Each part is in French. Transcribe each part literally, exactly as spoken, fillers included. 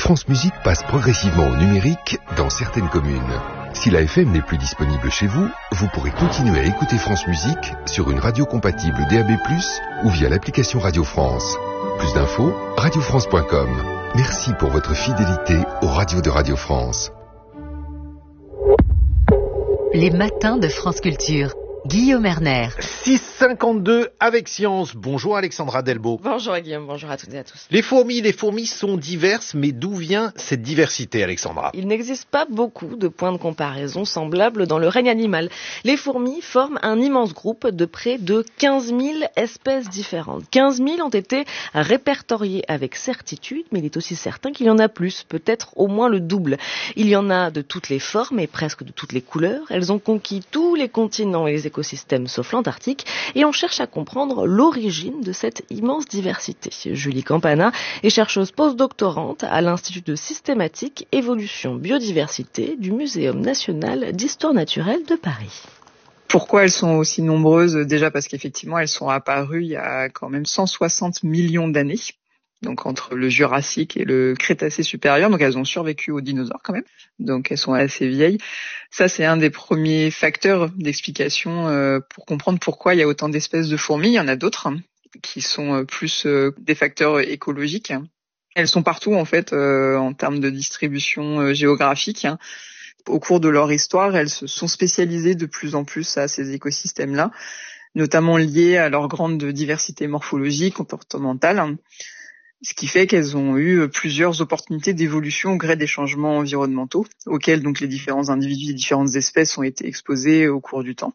France Musique passe progressivement au numérique dans certaines communes. Si la F M n'est plus disponible chez vous, vous pourrez continuer à écouter France Musique sur une radio compatible D A B plus, ou via l'application Radio France. Plus d'infos, radio france point com. Merci pour votre fidélité aux radios de Radio France. Les matins de France Culture. Guillaume Erner. six cinquante-deux avec Science. Bonjour Alexandra Delbo. Bonjour Guillaume, bonjour à toutes et à tous. Les fourmis, les fourmis sont diverses, mais d'où vient cette diversité, Alexandra ? Il n'existe pas beaucoup de points de comparaison semblables dans le règne animal. Les fourmis forment un immense groupe de près de quinze mille espèces différentes. quinze mille ont été répertoriées avec certitude, mais il est aussi certain qu'il y en a plus, peut-être au moins le double. Il y en a de toutes les formes et presque de toutes les couleurs. Elles ont conquis tous les continents et les écosystèmes sauf l'Antarctique, et on cherche à comprendre l'origine de cette immense diversité. Julie Campana est chercheuse postdoctorante à l'Institut de systématique, évolution, biodiversité du Muséum national d'histoire naturelle de Paris. Pourquoi elles sont aussi nombreuses ? Déjà parce qu'effectivement elles sont apparues il y a quand même cent soixante millions d'années. Donc entre le Jurassique et le Crétacé supérieur, donc elles ont survécu aux dinosaures quand même, donc elles sont assez vieilles. Ça c'est un des premiers facteurs d'explication euh, pour comprendre pourquoi il y a autant d'espèces de fourmis. Il y en a d'autres hein, qui sont plus euh, des facteurs écologiques. Elles sont partout en fait euh, en termes de distribution euh, géographique. Hein. Au cours de leur histoire, elles se sont spécialisées de plus en plus à ces écosystèmes-là, notamment liées à leur grande diversité morphologique, comportementale. Ce qui fait qu'elles ont eu plusieurs opportunités d'évolution au gré des changements environnementaux auxquels donc les différents individus des différentes espèces ont été exposés au cours du temps.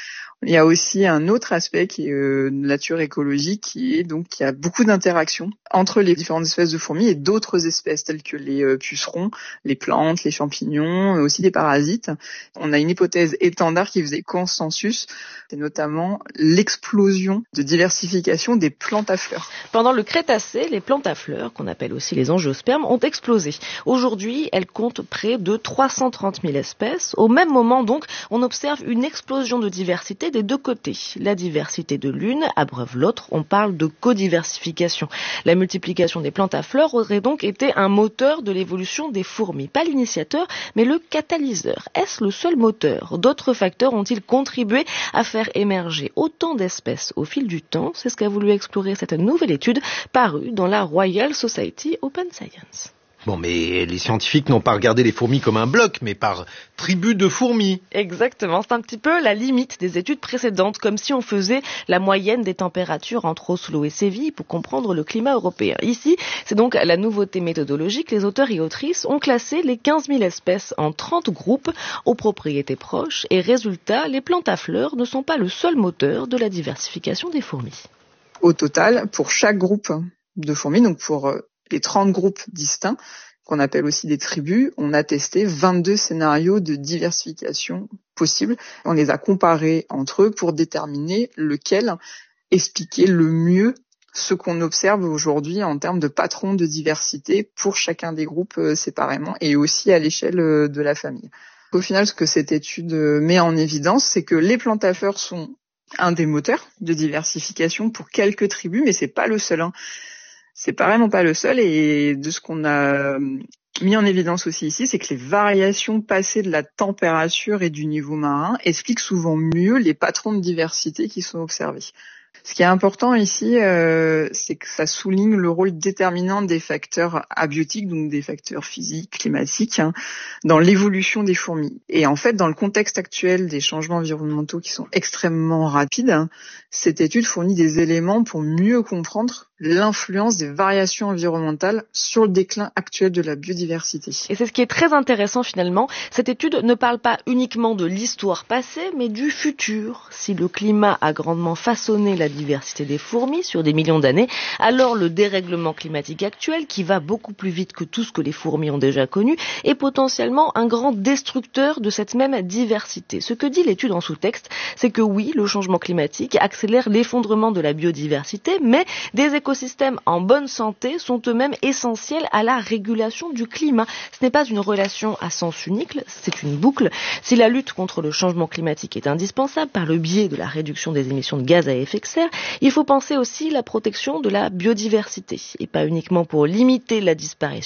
Il y a aussi un autre aspect qui est euh, nature écologique, qui est donc qu'il y a beaucoup d'interactions entre les différentes espèces de fourmis et d'autres espèces telles que les euh, pucerons, les plantes, les champignons, euh, aussi des parasites. On a une hypothèse étendard qui faisait consensus, c'est notamment l'explosion de diversification des plantes à fleurs. Pendant le Crétacé, les plantes à fleurs, qu'on appelle aussi les angiospermes, ont explosé. Aujourd'hui, elles comptent près de trois cent trente mille espèces. Au même moment donc, on observe une explosion de diversité des deux côtés. La diversité de l'une abreuve l'autre, on parle de codiversification. La multiplication des plantes à fleurs aurait donc été un moteur de l'évolution des fourmis. Pas l'initiateur, mais le catalyseur. Est-ce le seul moteur ? D'autres facteurs ont-ils contribué à faire émerger autant d'espèces au fil du temps ? C'est ce qu'a voulu explorer cette nouvelle étude parue dans la Royal Society Open Science. Bon, mais les scientifiques n'ont pas regardé les fourmis comme un bloc, mais par tribu de fourmis. Exactement, c'est un petit peu la limite des études précédentes, comme si on faisait la moyenne des températures entre Oslo et Séville pour comprendre le climat européen. Ici, c'est donc la nouveauté méthodologique. Les auteurs et autrices ont classé les quinze mille espèces en trente groupes aux propriétés proches, et résultat, les plantes à fleurs ne sont pas le seul moteur de la diversification des fourmis. Au total, pour chaque groupe de fourmis, donc pour les trente groupes distincts, qu'on appelle aussi des tribus, on a testé vingt-deux scénarios de diversification possibles. On les a comparés entre eux pour déterminer lequel expliquait le mieux ce qu'on observe aujourd'hui en termes de patrons de diversité pour chacun des groupes séparément et aussi à l'échelle de la famille. Au final, ce que cette étude met en évidence, c'est que les plantes à fleurs sont un des moteurs de diversification pour quelques tribus, mais c'est pas le seul. Hein. C'est vraiment pas le seul, et de ce qu'on a mis en évidence aussi ici, c'est que les variations passées de la température et du niveau marin expliquent souvent mieux les patrons de diversité qui sont observés. Ce qui est important ici, euh, c'est que ça souligne le rôle déterminant des facteurs abiotiques, donc des facteurs physiques, climatiques, hein, dans l'évolution des fourmis. Et en fait, dans le contexte actuel des changements environnementaux qui sont extrêmement rapides, hein, cette étude fournit des éléments pour mieux comprendre l'influence des variations environnementales sur le déclin actuel de la biodiversité. Et c'est ce qui est très intéressant finalement. Cette étude ne parle pas uniquement de l'histoire passée, mais du futur. Si le climat a grandement façonné la diversité des fourmis sur des millions d'années, alors le dérèglement climatique actuel, qui va beaucoup plus vite que tout ce que les fourmis ont déjà connu, est potentiellement un grand destructeur de cette même diversité. Ce que dit l'étude en sous-texte, c'est que oui, le changement climatique accélère l'effondrement de la biodiversité, mais des écosystèmes en bonne santé sont eux-mêmes essentiels à la régulation du climat. Ce n'est pas une relation à sens unique, c'est une boucle. Si la lutte contre le changement climatique est indispensable par le biais de la réduction des émissions de gaz à effet de serre, il faut penser aussi la protection de la biodiversité, et pas uniquement pour limiter la disparition